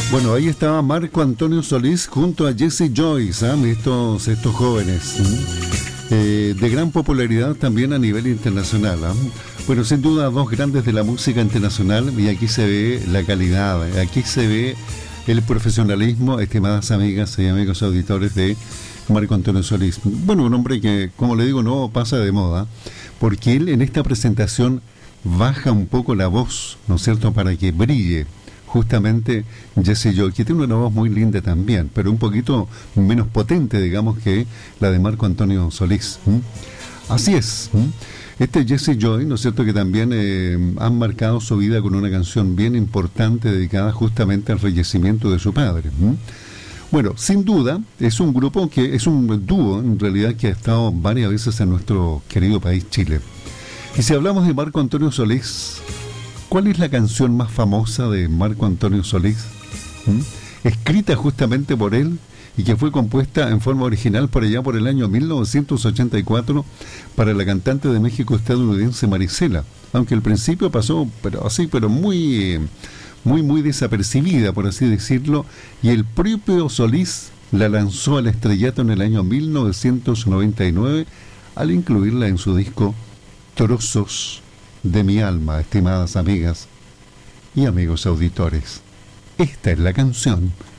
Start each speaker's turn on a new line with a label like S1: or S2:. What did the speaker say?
S1: Bueno, ahí estaba Marco Antonio Solís junto a Jesse Joyce, estos jóvenes, de gran popularidad también a nivel internacional. Bueno, sin duda dos grandes de la música internacional, y aquí se ve la calidad, aquí se ve el profesionalismo, estimadas amigas y amigos auditores, de Marco Antonio Solís. Bueno, un hombre que, como le digo, no pasa de moda, porque él en esta presentación baja un poco la voz, ¿no es cierto?, para que brille justamente Jesse Joy, que tiene una voz muy linda también, pero un poquito menos potente, digamos, que la de Marco Antonio Solís. Así es. Este Jesse Joy, ¿no es cierto?, que también han marcado su vida con una canción bien importante dedicada justamente al fallecimiento de su padre. Bueno, sin duda, es un grupo que es un dúo, en realidad, que ha estado varias veces en nuestro querido país Chile. Y si hablamos de Marco Antonio Solís, ¿cuál es la canción más famosa de Marco Antonio Solís? Escrita justamente por él y que fue compuesta en forma original por allá por el año 1984 para la cantante de México estadounidense Marisela, aunque al principio pasó pero muy desapercibida, por así decirlo, y el propio Solís la lanzó al estrellato en el año 1999 al incluirla en su disco Trozos de mi alma, estimadas amigas y amigos auditores. Esta es la canción